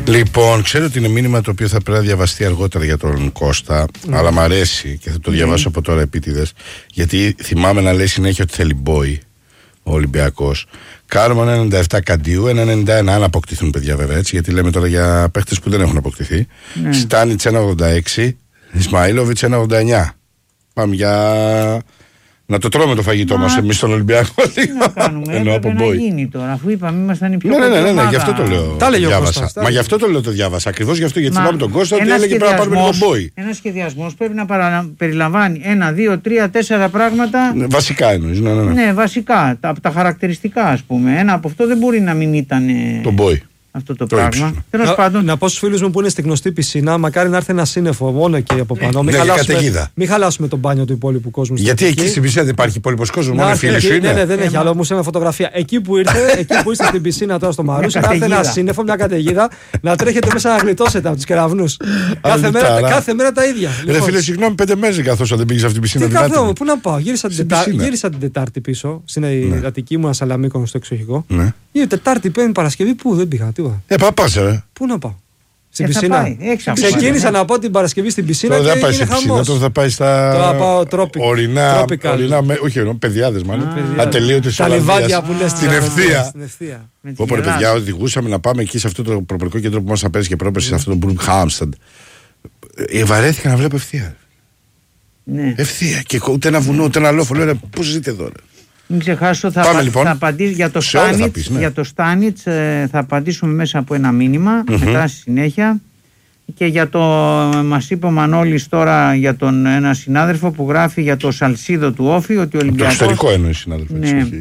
Λοιπόν, ξέρω ότι είναι μήνυμα το οποίο θα πρέπει να διαβαστεί αργότερα για τον Κώστα, αλλά μ' αρέσει και θα το διαβάσω από τώρα επίτηδες. Γιατί θυμάμαι να λέει συνέχεια ότι θέλει μπόι ο Ολυμπιακός. Κάνουμε ένα 97 Καντίου, ένα 91, αν αποκτηθούν παιδιά βέβαια έτσι, γιατί λέμε τώρα για παίχτες που δεν έχουν αποκτηθεί. Στάνιτς 1,86, Ισμαήλοβιτς 1,89. Πάμε για να το τρώμε το φαγητό μας εμείς στον Ολυμπιακό. Τι να κάνουμε, έπρεπε να γίνει τώρα, αφού είπαμε ήμασταν οι πιο Ναι, γι' αυτό το λέω. Τα έλεγε ο διάβασα. Μα γι' αυτό το λέω το διάβασα. Ακριβώς γι' αυτό, γιατί θυμάμαι τον Κώστα ότι έλεγε πρέπει να πάρουμε λίγο μπόι. Ένας σχεδιασμός πρέπει να περιλαμβάνει 1, 2, 3, 4 πράγματα. Βασικά εννοείς. Ναι, βασικά. Τα χαρακτηριστικά, ας πούμε. Ένα από αυτό δεν μπορεί να μην ήταν. Το μπόι. Αυτό το πράγμα. Τέλος πάντων. Να πω στους φίλους μου που είναι στη γνωστή πισίνα, μακάρι να έρθει ένα σύννεφο μόνο εκεί από πάνω. Μην χαλάσουμε τον μπάνιο του υπόλοιπου κόσμου. Γιατί εκεί στην πισίνα δεν υπάρχει υπόλοιπος κόσμος, μόνο οι φίλοι σου είναι. Ναι, δεν έχει άλλο, μου σε μια φωτογραφία. Εκεί που είστε στην πισίνα τώρα στο Μαρούσι, να έρθει ένα σύννεφο, μια καταιγίδα, να τρέχετε μέσα να γλιτώσετε από τους κεραυνούς. Κάθε μέρα τα ίδια. Ρε φίλε, συγγνώμη, 5 μέρες καθώς δεν πήγες αυτή την πισίνα. Τι καθόμουν, πού να πάω. Γύρισα την Τετάρτη πίσω, στην Αττική μου, Σαλαμίκο στο εξοχικό. Η Τετάρτη, Πέμπτη, Παρασκευή, πού δεν πήγα. Πού να πάω. Στην πισίνα. Ξεκίνησα να πάω την Παρασκευή στην πισίνα. Τώρα δεν πάει στην πισίνα, τώρα θα πάει στα. Τώρα πάω τρόπικα. Ορεινά, όχι παιδιάδες μάλλον. Ατελείωτες τα λιβάδια που λες στην ευθεία. Οπότε παιδιά, οδηγούσαμε να πάμε εκεί σε αυτό το προπολικό κέντρο που μας απέρισε και πρόπερση, σε αυτό το Μπουργκ Χάμσταντ. Βαρέθηκα να βλέπω ευθεία. Ευθεία. Και ούτε ένα βουνό, ούτε ένα λόφο. Λέω πώς ζείτε εδώ. Μην ξεχάσω, θα απαντήσω για το Στάνιτς, θα απαντήσουμε μέσα από ένα μήνυμα, μετά στη συνέχεια. Και για το, μας είπε ο Μανώλης τώρα για τον ένα συνάδελφο που γράφει για το Σαλσίδο του Όφη, ότι ο Ολυμπιακός... Το εξωτερικό εννοεί συνάδελφο.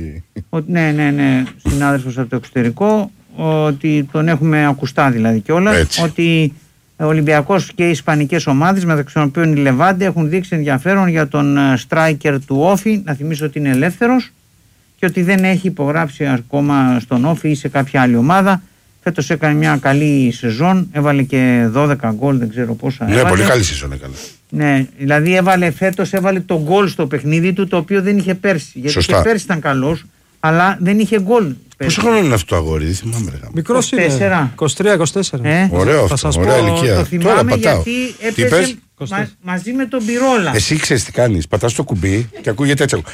Ναι, συνάδελφος από το εξωτερικό, ότι τον έχουμε ακουστά δηλαδή κιόλας, ότι ο Ολυμπιακός και οι ισπανικές ομάδες, μεταξύ των οποίων η Λεβάντε, έχουν δείξει ενδιαφέρον για τον striker του Όφη. Να θυμίσω ότι είναι ελεύθερος και ότι δεν έχει υπογράψει ακόμα στον Όφη ή σε κάποια άλλη ομάδα. Φέτος έκανε μια καλή σεζόν, έβαλε και 12 γκολ, δεν ξέρω πόσα. Ναι, πολύ καλή σεζόν έκανε. Ναι, δηλαδή φέτος έβαλε το γκολ στο παιχνίδι του, το οποίο δεν είχε πέρσι. Γιατί και πέρσι ήταν καλός, αλλά δεν είχε γκολ. Πόσο χρόνο είναι αυτό το αγόρι, δεν θυμάμαι. Μικρός είναι, 23-24. Ωραίο αυτό, ωραία ηλικία. Το θυμάμαι γιατί έπαιζε μαζί με τον Πυρόλα. Εσύ ξέρεις τι κάνεις, πατάς το κουμπί και ακούγεται έτσι.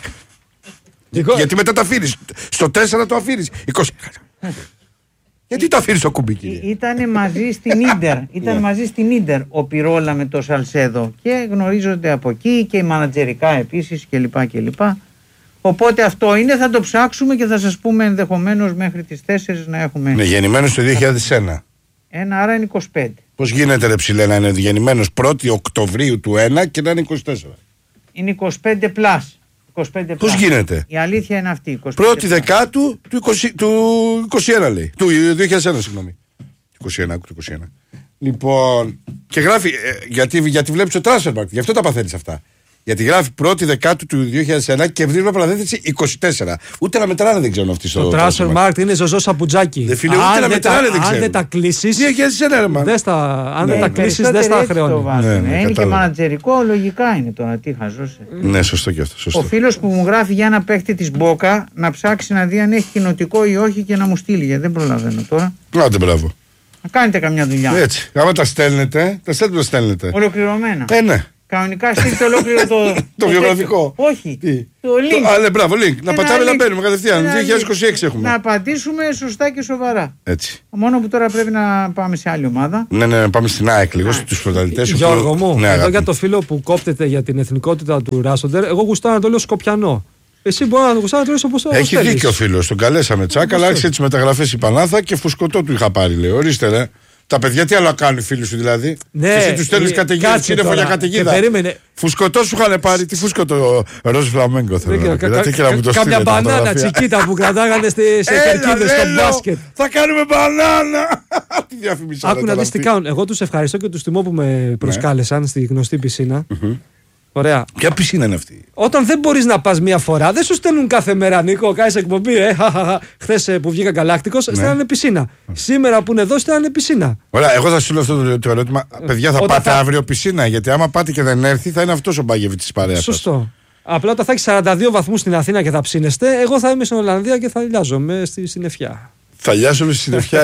Γιατί μετά τα αφήνεις. Στο 4 το αφήνεις. Γιατί το αφήνεις το κουμπί, κύριε? Ήταν μαζί στην Ίντερ ο Πυρόλα με το Σαλσέδο και γνωρίζονται από εκεί και οι μανατζερικά επίσης κλπ. Οπότε αυτό είναι, θα το ψάξουμε και θα σας πούμε ενδεχομένως μέχρι τις 4 να έχουμε. Ναι, γεννημένος το 2001. Άρα είναι 25. Πώς γίνεται ρε ψηλέ να είναι γεννημένος 1η Οκτωβρίου του 1 και να είναι 24? Είναι 25 πλάς. Πώς γίνεται? Η αλήθεια είναι αυτή. 1η Δεκάτου του 21 λέει. Του 2001, συγγνώμη. 21. Λοιπόν, και γράφει, γιατί βλέπεις το Transfermarkt, γι' αυτό τα παθαίνεις αυτά. Γιατί γράφει 1η Δεκάτου του 2001 και βρει παραδέθηση 24. Ούτε να μετράνε δεν ξέρουν αυτοί στο Transfermarkt. Είναι ζωζό σαπουτζάκι. Δεν φίλε, ούτε να μετράνε δεν ξέρουν. Αν δεν τα κλείσεις. 2001, αν δεν τα κλείσεις, δεν στα χρεώνει. Είναι και μανατζερικό, λογικά είναι τώρα. Τι χαζός. Ναι, σωστό και αυτό. Ο φίλος που μου γράφει για ένα παίκτη της Μπόκα να ψάξει να δει αν έχει κοινοτικό ή όχι και να μου στείλει. Γιατί δεν προλαβαίνω τώρα. Άντε, μπράβο. Να κάνετε καμιά δουλειά. Έτσι. Άμα τα στέλνετε, τα στέλνετε. Ολοκληρωμένα. Ναι. Κανονικά στείλτε ολόκληρο το βιογραφικό. Όχι. Το link. Αλλά μπράβο, link. Να πατάμε να μπαίνουμε κατευθείαν. 2026 έχουμε. Να απαντήσουμε σωστά και σοβαρά. Έτσι. Μόνο που τώρα πρέπει να πάμε σε άλλη ομάδα. Ναι, πάμε στην ΑΕΚ λίγο, στους πρωταθλητές. Γιώργο μου, εδώ για το φίλο που κόπτεται για την εθνικότητα του Ράσοντερ, εγώ γουστάω να το λέω Σκοπιανό. Εσύ μπορεί να το γουστάω να το λες όπως το θέλεις. Έχει δίκιο ο φίλος. Τον καλέσαμε τσάκα, αλλά άρχισε τις μεταγραφές η Πανάθα και φουσκωτό του είχα πάρει. Λέει, ορίστε ρε. Τα παιδιά τι άλλο κάνουν οι φίλοι σου δηλαδή? Ναι, εσύ τους στέλνεις καταιγίδα, σύννεφο για καταιγίδα. Φουσκωτό σου είχαν πάρει, τι φουσκωτό, ροζ φλαμέγκο θέλω να πει. Κάποια μπανάνα τσικίτα που κρατάγανε σε κερκίδες στο μπάσκετ. Θα κάνουμε μπανάνα. Τι διαφημίσεις. Άκου να δεις τι κάνουν. Εγώ τους ευχαριστώ και τους τιμώ που με προσκάλεσαν στη γνωστή πισίνα. Ωραία. Ποια πισίνα είναι αυτή? Όταν δεν μπορείς να πας μία φορά, δεν σου στέλνουν κάθε μέρα, Νίκο, κάνεις εκπομπή. Χθες που βγήκα Γκαλάκτικος, στέλνανε πισίνα. Σήμερα που είναι εδώ, στέλνανε πισίνα. Ωραία, εγώ θα σου λέω αυτό το ερώτημα. Παιδιά, θα πάτε αύριο πισίνα, γιατί άμα πάτε και δεν έρθει, θα είναι αυτός ο Μπάγεβιτς της παρέας. Σωστό. Απλά όταν θα έχει 42 βαθμούς στην Αθήνα και θα ψήνεστε, εγώ θα είμαι στην Ολλανδία και θα λιάζομαι στη συννεφιά. Θα λιάσουμε στη συννεφιά.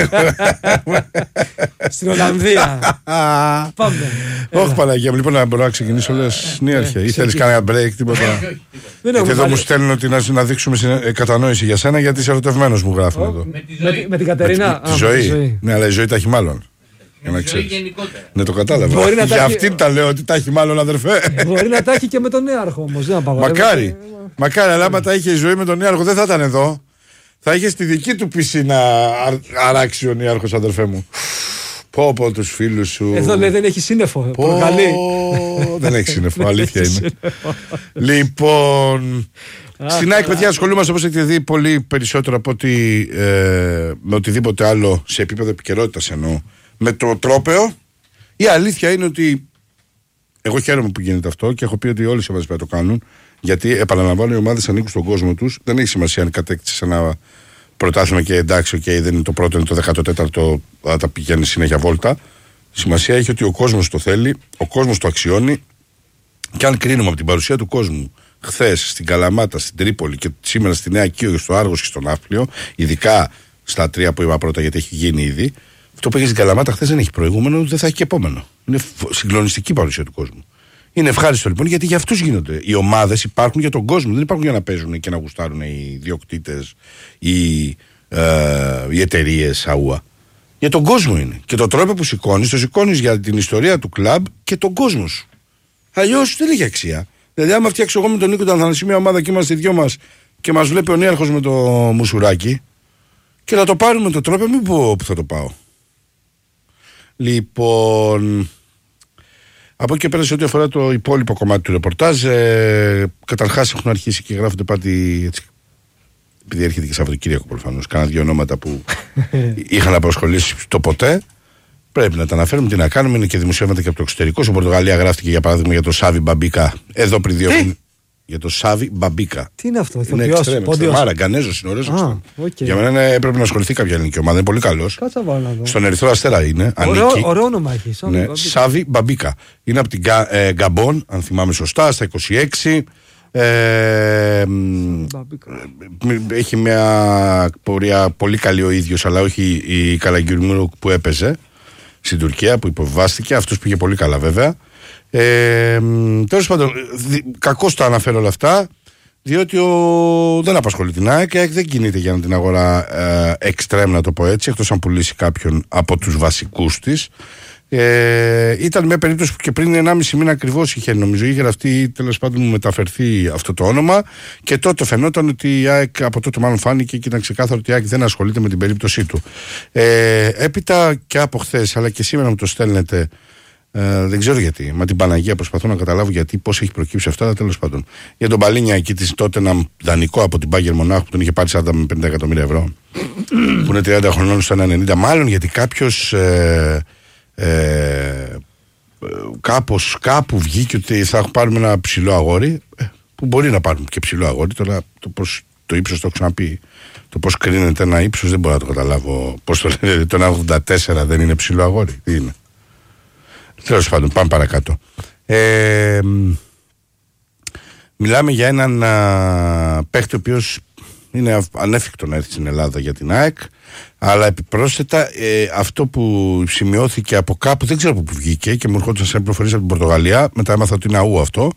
Στην Ολλανδία. Πάμε. Όχι Παναγία μου, λοιπόν να μπορώ να ξεκινήσω λες νύαρχε. Ή θέλεις κανένα break, τίποτα? Γιατί εδώ μου στέλνουν ότι να δείξουμε κατανόηση για σένα, γιατί είσαι ερωτευμένος, μου γράφουν εδώ. Με την Κατερίνα. Τη ζωή. Ναι, αλλά η ζωή τα έχει μάλλον. Ναι, το κατάλαβα. Για αυτήν τα λέω ότι τα έχει μάλλον, αδερφέ. Μπορεί να τα έχει και με τον νέαρχο όμως. Μακάρι. Μακάρι, αλλά άμα τα είχε η ζωή με τον νέαρχο δεν θα ήταν εδώ. Θα είχε στη δική του πισίνα αράξει ο νέαρχος, αδερφέ μου. Πω τους φίλους σου. Εδώ λέει δεν έχει σύννεφο. Δεν έχει σύννεφο, αλήθεια είναι. Λοιπόν, στην ΑΕΚ, παιδιά, ασχολούμαστε, όπως έχετε δει, πολύ περισσότερο από ότι με οτιδήποτε άλλο σε επίπεδο επικαιρότητας εννοώ. Με το τρόπαιο. Η αλήθεια είναι ότι εγώ χαίρομαι που γίνεται αυτό και έχω πει ότι όλοι οι ομάδες πρέπει να το κάνουν. Γιατί, επαναλαμβάνω, οι ομάδες ανήκουν στον κόσμο τους. Δεν έχει σημασία αν κατέκτησε ένα πρωτάθλημα και εντάξει, δεν είναι το πρώτο, είναι το 14ο, θα τα πηγαίνει συνέχεια βόλτα. Σημασία έχει ότι ο κόσμος το θέλει, ο κόσμος το αξιώνει. Και αν κρίνουμε από την παρουσία του κόσμου χθες στην Καλαμάτα, στην Τρίπολη και σήμερα στη Νέα Κοίο, στο Άργος και στον Ναύπλιο, ειδικά στα 3 που είπα πρώτα, γιατί έχει γίνει ήδη, αυτό που έγινε στην Καλαμάτα χθες δεν έχει προηγούμενο, δεν θα έχει και επόμενο. Είναι συγκλονιστική παρουσία του κόσμου. Είναι ευχάριστο λοιπόν, γιατί για αυτούς γίνονται. Οι ομάδες υπάρχουν για τον κόσμο, δεν υπάρχουν για να παίζουν και να γουστάρουν οι διοκτήτες ή οι εταιρείες αούα. Για τον κόσμο είναι. Και το τρόπο που σηκώνεις, το σηκώνεις για την ιστορία του κλαμπ και τον κόσμο σου. Αλλιώς δεν έχει αξία. Δηλαδή, άμα φτιάξω εγώ με τον Νίκο Τανθανασί μια ομάδα και είμαστε οι δυο μας και μας βλέπει ο νέαρχος με το μουσουράκι και να το πάρουμε το τρόπο, μην πω που θα το πάω. Λοιπόν, από εκεί πέρα σε ό,τι αφορά το υπόλοιπο κομμάτι του ρεπορτάζ, καταρχάς έχουν αρχίσει και γράφονται πάτη, έτσι, επειδή έρχεται και Σαββατοκύριακο προφανώς, κάνα δύο ονόματα που είχαν απασχολήσει το ποτέ. Πρέπει να τα αναφέρουμε, τι να κάνουμε. Είναι και δημοσιεύματα και από το εξωτερικό. Στην Πορτογαλία γράφτηκε για παράδειγμα για το Σάβι Μπαμπίκα. Εδώ πριν 2 χρόνια. Για το Σάβι Μπαμπίκα. Τι είναι αυτό, είναι εξτρέμ. Άρα, Γκανέζος είναι ωραίος. Για μένα έπρεπε να ασχοληθεί κάποια ελληνική ομάδα. Είναι πολύ καλός. Κάτσα βάλω να δω. Στον Ερυθρό Αστέρα είναι. Ωραίο όνομα έχει. Ναι, Σάβι Μπαμπίκα. Είναι από την Γκαμπόν, αν θυμάμαι σωστά, στα 26. Έχει μια πορεία πολύ καλή ο ίδιος, αλλά όχι η Καλαγκιουρμούρου που έπαιζε στην Τουρκία, που υποβάστηκε. Αυτός πήγε πολύ καλά βέβαια. Τέλος πάντων, κακώς τα αναφέρω όλα αυτά, διότι δεν απασχολεί την ΑΕΚ. Δεν κινείται για να την αγορά εξτρέμ, να το πω έτσι, εκτός αν πουλήσει κάποιον από τους βασικούς της. Ήταν μια περίπτωση που και πριν 1,5 μήνα ακριβώς είχε γραφτεί, τέλος πάντων μου μεταφερθεί αυτό το όνομα, και τότε φαινόταν ότι η ΑΕΚ, από τότε μάλλον φάνηκε και ήταν ξεκάθαρο ότι η ΑΕΚ δεν ασχολείται με την περίπτωσή του. Έπειτα και από χθες, αλλά και σήμερα μου το στέλνετε, δεν ξέρω γιατί, μα την Παναγία προσπαθώ να καταλάβω γιατί, πώς έχει προκύψει αυτά, αλλά τέλος πάντων. Για τον Παλίνια εκεί της τότε, ένα δανεικό από την Μπάγκερ Μονάχου που τον είχε πάρει 40 με 50 εκατομμύρια ευρώ, που είναι 30 χρονών στο 1,90, μάλλον γιατί κάποιος κάπου βγήκε ότι θα πάρουμε ένα ψηλό αγόρι, που μπορεί να πάρουμε και ψηλό αγόρι. Τώρα το ύψος το έχω ξαναπεί, το πώς κρίνεται ένα ύψος δεν μπορώ να το καταλάβω. Πώς το λένε, το 1,84 δεν είναι ψηλό αγόρι, τι είναι? Τέλος πάντων, πάμε παρακάτω. Μιλάμε για έναν παίχτη ο οποίος είναι ανέφικτο να έρθει στην Ελλάδα για την ΑΕΚ, αλλά επιπρόσθετα αυτό που σημειώθηκε από κάπου, δεν ξέρω από πού βγήκε και μου έρχονταν σε πληροφορίες από την Πορτογαλία, μετά έμαθα ότι είναι αού αυτό,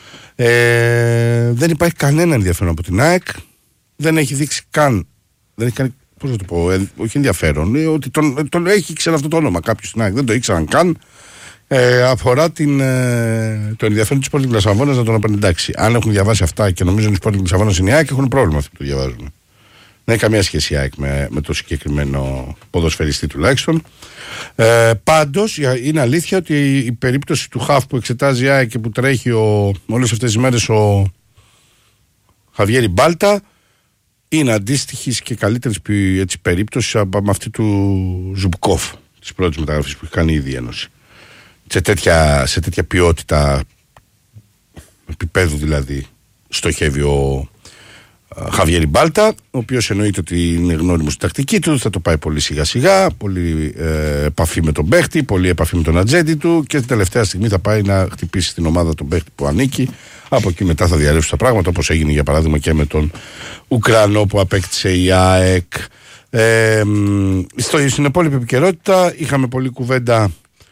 δεν υπάρχει κανένα ενδιαφέρον από την ΑΕΚ, δεν έχει δείξει καν, δεν έχει κάνει, πώς να το πω, όχι ενδιαφέρον, ότι τον έχει ξέρει αυτό το όνομα κάποιος στην ΑΕΚ, δεν το ήξεραν καν. Αφορά το ενδιαφέρον της Sporting Λισαβόνας να τον απαντάξει. Αν έχουν διαβάσει αυτά και νομίζουν ότι η Sporting Λισαβόνας είναι η ΑΕΚ, έχουν πρόβλημα αυτοί που το διαβάζουν. Δεν έχει καμία σχέση η ΑΕΚ με το συγκεκριμένο ποδοσφαιριστή τουλάχιστον. Πάντως είναι αλήθεια ότι η περίπτωση του χαφ που εξετάζει η ΑΕΚ και που τρέχει όλες αυτές τις μέρες ο Χαβιέρι Μπάλτα είναι αντίστοιχη και καλύτερη περίπτωση με αυτή του Ζουμπκόφ, της πρώτης μεταγραφής που έχει κάνει ήδη η Ένωση. Σε τέτοια ποιότητα επίπεδου δηλαδή στοχεύει ο Χαβιέρι Μπάλτα, ο οποίος εννοείται ότι είναι γνώριμος στην τακτική του, θα το πάει πολύ σιγά σιγά, πολύ επαφή με τον παίχτη, πολύ επαφή με τον ατζέντη του, και την τελευταία στιγμή θα πάει να χτυπήσει την ομάδα τον παίχτη που ανήκει. Από εκεί μετά θα διαρρεύσουν τα πράγματα, όπως έγινε για παράδειγμα και με τον Ουκρανό που απέκτησε η ΑΕΚ. Στην υπόλοιπη επικαιρότητα είχαμε πολλή κουβέντα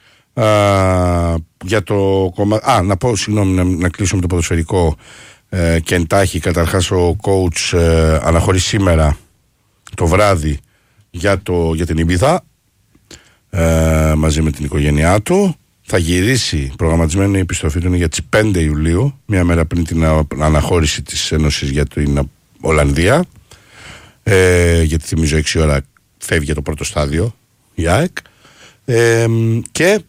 για το κομμάτι. Να πω, συγγνώμη, να κλείσω με το ποδοσφαιρικό και εντάχει. Καταρχάς ο coach αναχωρεί σήμερα το βράδυ για την Ήμπιθα μαζί με την οικογένειά του. Θα γυρίσει, προγραμματισμένη η επιστροφή του είναι για τις 5 Ιουλίου, μια μέρα πριν την αναχώρηση της Ένωσης για την Ολλανδία, γιατί θυμίζω 6 ώρα φεύγει για το πρώτο στάδιο η ΑΕΚ, και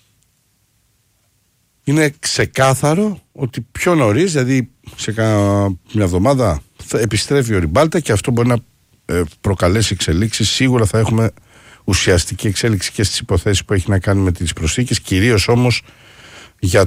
είναι ξεκάθαρο ότι πιο νωρίς, δηλαδή σε μια εβδομάδα, θα επιστρέφει ο Ριμπάλτα και αυτό μπορεί να προκαλέσει εξελίξεις. Σίγουρα θα έχουμε ουσιαστική εξέλιξη και στις υποθέσεις που έχει να κάνει με τις προσθήκες, κυρίως όμως για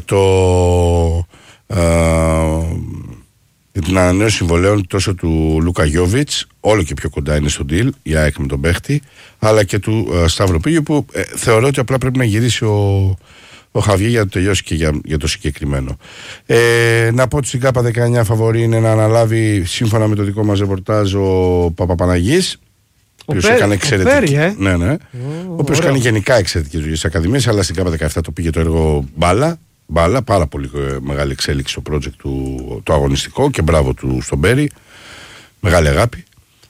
την ανανέωση συμβολέων τόσο του Λούκα Γιόβιτς, όλο και πιο κοντά είναι στο deal η ΑΕΚ με τον παίχτη, αλλά και του Σταυροπίγιου, που θεωρώ ότι απλά πρέπει να γυρίσει ο Χαβιέ για να τελειώσει και για το συγκεκριμένο. Να πω ότι στην ΚΑΠΑ 19 φαβορί είναι να αναλάβει, σύμφωνα με το δικό μας ρεπορτάζ, ο Παπαπαναγής, ο οποίος έκανε εξαιρετική. Ο οποίος κάνει γενικά εξαιρετική δουλειά στις ακαδημίες, αλλά στην ΚΑΠΑ 17 το πήγε το έργο μπάλα, πάρα πολύ μεγάλη εξέλιξη στο project του, το αγωνιστικό, και μπράβο του στον Μπέρι, μεγάλη αγάπη.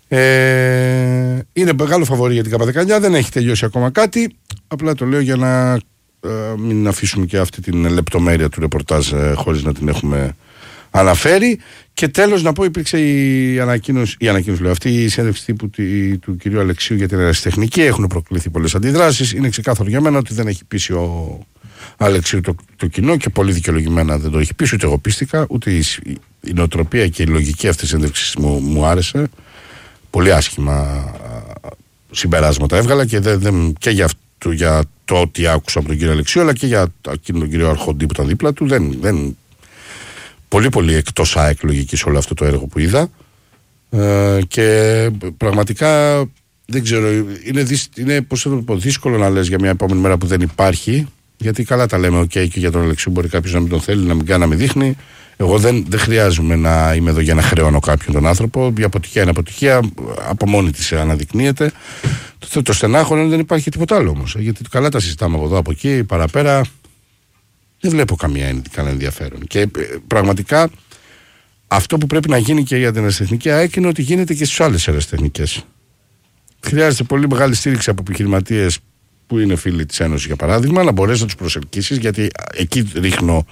Είναι μεγάλο φαβορί για την ΚΑΠΑ 19, δεν έχει τελειώσει ακόμα κάτι, απλά το λέω για να μην αφήσουμε και αυτή την λεπτομέρεια του ρεπορτάζ χωρίς να την έχουμε αναφέρει. Και τέλος να πω, υπήρξε η ανακοίνωση, αυτή η συνέντευξη τύπου του κυρίου Αλεξίου για την ερασιτεχνική. Έχουν προκληθεί πολλές αντιδράσεις. Είναι ξεκάθαρο για μένα ότι δεν έχει πείσει ο Αλεξίου το κοινό, και πολύ δικαιολογημένα δεν το έχει πείσει, ούτε εγώ πίστηκα, ούτε η νοοτροπία και η λογική αυτής της συνέντευξης μου άρεσε. Πολύ άσχημα συμπεράσματα έβγαλα, και και για το ότι άκουσα από τον κύριο Αλεξίου, αλλά και για τον κύριο Αρχοντή που ήταν δίπλα του. Πολύ πολύ εκτός ΑΕΚ λογικής όλο αυτό το έργο που είδα, και πραγματικά δεν ξέρω, είναι πώς θα το πω, δύσκολο να λες για μια επόμενη μέρα που δεν υπάρχει, γιατί καλά τα λέμε, και για τον Αλεξίου μπορεί κάποιος να μην τον θέλει, να μην κάνει, να μην δείχνει. Εγώ δεν χρειάζομαι να είμαι εδώ για να χρεώνω κάποιον τον άνθρωπο. Η αποτυχία είναι αποτυχία, από μόνη της αναδεικνύεται. Το στενάχωρο δεν υπάρχει τίποτα άλλο όμως, γιατί καλά τα συζητάμε από εδώ από εκεί, παραπέρα δεν βλέπω κανένα ενδιαφέρον. Και πραγματικά αυτό που πρέπει να γίνει και για την ερασιτεχνική ΑΕΚ είναι ότι γίνεται και στις άλλες ερασιτεχνικές. Χρειάζεται πολύ μεγάλη στήριξη από επιχειρηματίες που είναι φίλοι της Ένωσης, για παράδειγμα, να μπορέσει να τους προσελκύσεις, γιατί εκεί ρίχνω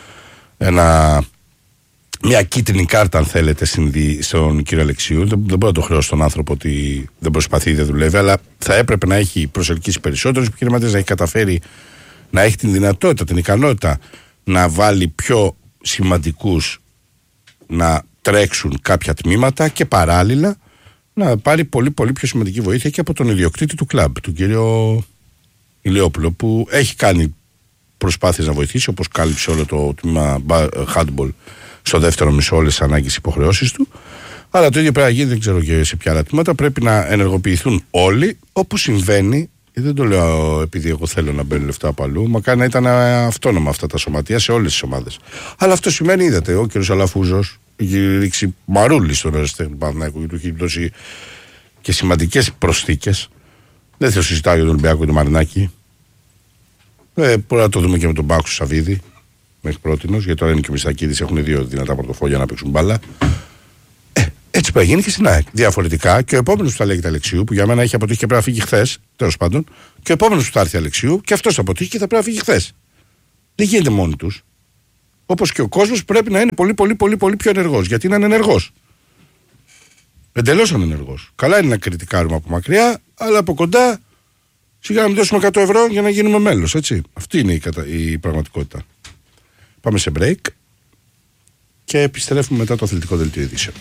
μια κίτρινη κάρτα, αν θέλετε, στον κύριο Αλεξίου. Δεν μπορώ να το χρεώσω στον άνθρωπο ότι δεν προσπαθεί, δεν δουλεύει, αλλά θα έπρεπε να έχει προσελκύσει περισσότερους επιχειρηματίες, να έχει καταφέρει να έχει την δυνατότητα, την ικανότητα να βάλει πιο σημαντικούς να τρέξουν κάποια τμήματα, και παράλληλα να πάρει πολύ πολύ πιο σημαντική βοήθεια και από τον ιδιοκτήτη του κλαμπ, τον κύριο Ηλιόπουλο, που έχει κάνει προσπάθειες να βοηθήσει, όπως κάλυψε όλο το τμήμα handball στο δεύτερο μισό, όλες τις ανάγκες υποχρεώσεις του. Αλλά το ίδιο πρέπει να γίνει, δεν ξέρω και σε ποια άλλα τμήματα. Πρέπει να ενεργοποιηθούν όλοι, όπως συμβαίνει. Δεν το λέω επειδή εγώ θέλω να μπαίνουν λεφτά από αλλού. Μακάρι να ήταν αυτόνομα αυτά τα σωματεία σε όλες τις ομάδες. Αλλά αυτό σημαίνει, είδατε, ο κ. Αλαφούζος έχει ρίξει μαρούλι στον ερασιτέχνη Παναθηναϊκό, γιατί του έχει δώσει και σημαντικές προσθήκες. Δεν θέλω να συζητάω για τον Ολυμπιακό και τον Μαρινάκη. Μπορεί να το δούμε και με τον Μπάξο Σαββίδη μέχρι πρότινος, γιατί τώρα είναι και ο Μιστακίδης, έχουν δύο δυνατά πορτοφόλια να παίξουν μπάλα. Έτσι πρέπει να γίνει και στην ΑΕΚ. Διαφορετικά, και ο επόμενος που θα λέγεται Αλεξίου, που για μένα έχει αποτύχει και πρέπει να φύγει χθες, τέλος πάντων, και ο επόμενος που θα έρθει Αλεξίου, και αυτός θα αποτύχει και θα πρέπει να φύγει χθες. Δεν γίνεται μόνοι τους. Όπως και ο κόσμος πρέπει να είναι πολύ, πολύ, πολύ, πολύ πιο ενεργός, γιατί είναι ανενεργός. Εντελώς ανενεργός. Καλά είναι να κριτικάρουμε από μακριά, αλλά από κοντά σιγά να μην δώσουμε 100 ευρώ για να γίνουμε μέλος, έτσι. Αυτή είναι η πραγματικότητα. Πάμε σε break και επιστρέφουμε μετά το αθλητικό δελτίο ειδήσεων.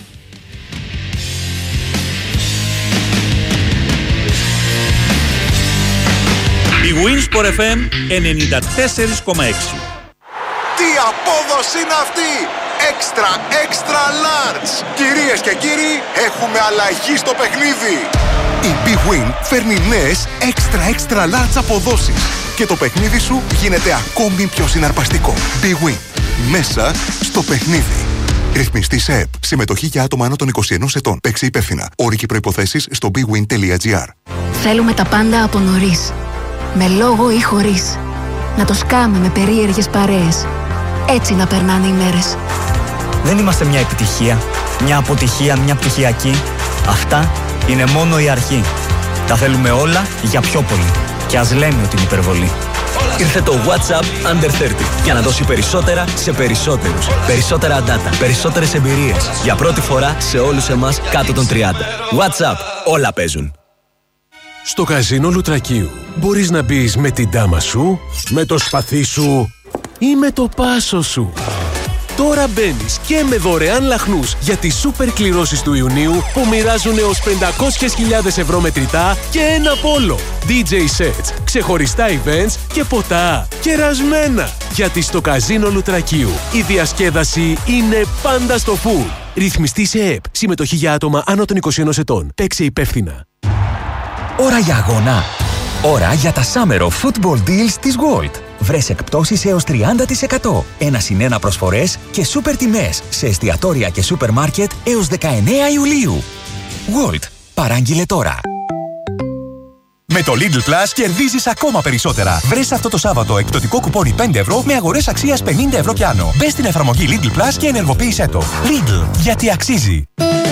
Η Winsport FM 94,6. Τι απόδοση είναι αυτή! Extra large! Κυρίες και κύριοι, έχουμε αλλαγή στο παιχνίδι! Η Big Win φέρνει νέες extra large αποδόσεις και το παιχνίδι σου γίνεται ακόμη πιο συναρπαστικό. Big Win. Μέσα στο παιχνίδι. Ρυθμιστής ΕΕΠ. Συμμετοχή για άτομα άνω των 21 ετών. Παίξε υπεύθυνα. Όροι και προϋποθέσεις στο bwin.gr. Θέλουμε τα πάντα από νωρίς. Με λόγο ή χωρίς. Να το σκάμε με περίεργες παρέες. Έτσι να περνάνε οι μέρες. Δεν είμαστε μια επιτυχία, μια αποτυχία, μια πτυχιακή. Αυτά είναι μόνο η αρχή. Τα θέλουμε όλα για πιο πολύ. Και ας λέμε ότι είναι υπερβολή. Ήρθε το WhatsApp Under 30 για να δώσει περισσότερα σε περισσότερους. Περισσότερα data, περισσότερες εμπειρίες. Για πρώτη φορά σε όλους εμάς κάτω των 30. WhatsApp, όλα παίζουν. Στο καζίνο Λουτρακίου μπορείς να μπεις με την ντάμα σου, με το σπαθί σου ή με το πάσο σου. Τώρα μπαίνεις και με δωρεάν λαχνούς για τις σούπερ κληρώσεις του Ιουνίου που μοιράζουν έως 500.000 ευρώ μετρητά και ένα πόλο. DJ sets, ξεχωριστά events και ποτά. Κερασμένα! Γιατί στο καζίνο Λουτρακίου η διασκέδαση είναι πάντα στο full. Ρυθμιστής ΕΕΠ. Συμμετοχή για άτομα άνω των 21 ετών. Παίξε υπεύθυνα. Ώρα για αγώνα. Ώρα για τα Summer of Football Deals της Gold. Βρες εκπτώσεις έως 30%. 1+1 προσφορές και σούπερ τιμές σε εστιατόρια και σούπερ μάρκετ έως 19 Ιουλίου. Gold. Παράγγειλε τώρα. Με το Lidl Plus κερδίζεις ακόμα περισσότερα. Βρες αυτό το Σάββατο εκπτωτικό κουπόνι 5 ευρώ με αγορές αξίας 50 ευρώ κι άνω. Μπες στην εφαρμογή Lidl Plus και ενεργοποίησέ το. Lidl. Γιατί αξίζει.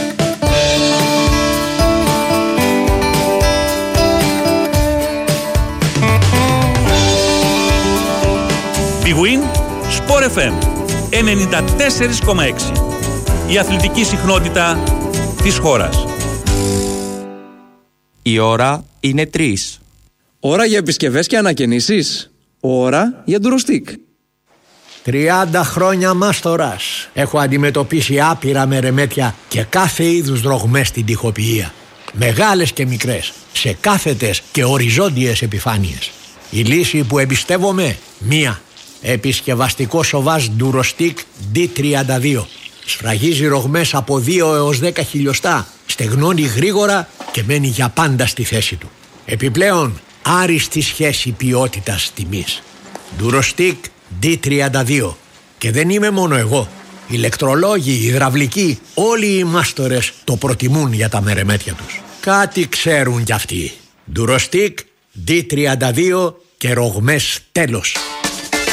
Big Win, Sport FM 94,6. Η αθλητική συχνότητα της χώρας. Η ώρα είναι 3. Ώρα για επισκευές και ανακαινήσεις. Ώρα για ντουροστίκ. 30 χρόνια μάστορας. Έχω αντιμετωπίσει άπειρα μερεμέτια και κάθε είδους ρογμές στην τοιχοποιία. Μεγάλες και μικρές, σε κάθετες και οριζόντιες επιφάνειες. Η λύση που εμπιστεύομαι, μία. Επισκευαστικό σοβάζ ντουροστίκ D32. Σφραγίζει ρογμές από 2 έως 10 χιλιοστά. Στεγνώνει γρήγορα και μένει για πάντα στη θέση του. Επιπλέον, άριστη σχέση ποιότητας τιμής. Ντουροστίκ D32. Και δεν είμαι μόνο εγώ. Ηλεκτρολόγοι, υδραυλικοί, όλοι οι μάστορες το προτιμούν για τα μερεμέτια τους. Κάτι ξέρουν κι αυτοί. Ντουροστίκ D32 και ρογμές τέλος.